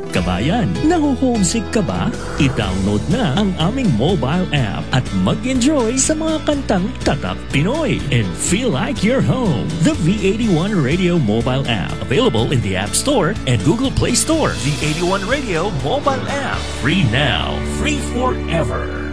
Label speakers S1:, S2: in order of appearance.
S1: kabayan, naho-homesick ka ba? I-download na ang aming mobile app at mag-enjoy sa mga kantang Tatak Pinoy and feel like you're home. The V81 Radio mobile app, available in the App Store and Google Play Store. V81 Radio mobile app, free now, free forever.